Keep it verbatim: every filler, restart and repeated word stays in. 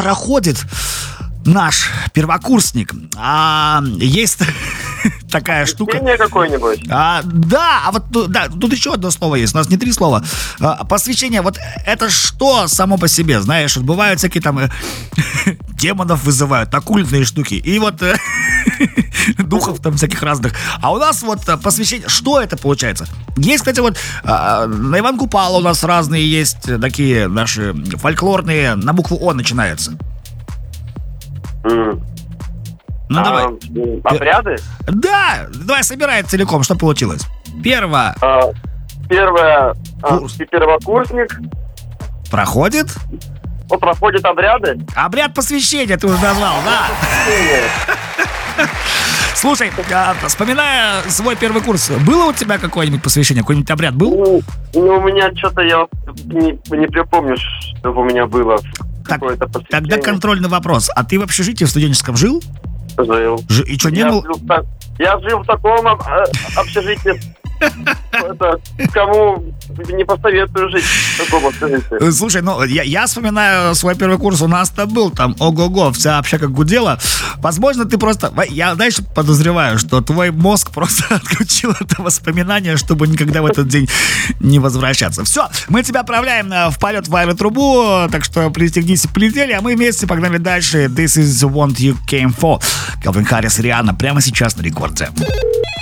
проходит наш первокурсник, а есть такая штука. Какое-нибудь? А, да, а вот ту- да, тут еще одно слово есть. У нас не три слова. А, посвящение. Вот это что само по себе, знаешь, вот бывают всякие там э, демонов вызывают, оккультные штуки. И вот э, духов там всяких разных. А у нас вот э, посвящение. Что это получается? Есть, кстати, вот э, на Иван Купала у нас разные есть э, такие наши фольклорные. На букву О начинается. М. Ну А, давай. м, Обряды? Да, давай собирай целиком, что получилось. Первое. А, Первое, а, Курс. ты первокурсник, Проходит. он проходит обряды. Обряд посвящения ты уже назвал, да? Слушай, а, вспоминая свой первый курс, было у тебя какое-нибудь посвящение, какой-нибудь обряд был? Ну, ну, у меня что-то я не, не припомню, чтобы у меня было Так, какое-то Тогда посвящение. контрольный вопрос. А ты в общежитии в студенческом жил? Жил. Ж- И что, не я, был? жил в так- я жил в таком об- э, общежитии. Это кому не посоветую жить в таком общежитии. Э, Слушай, ну, я, я вспоминаю свой первый курс, у нас-то был там, ого-го, вся общага гудела. Возможно, ты просто... во- Я, знаешь, подозреваю, что твой мозг просто отключил это воспоминание, чтобы никогда в этот день не возвращаться. Все, мы тебя отправляем э, в полет в аэротрубу, так что пристегнись и полетели, а мы вместе погнали дальше. This is the one you came for. Калвин Харрис и Риhanna прямо сейчас на рекорде.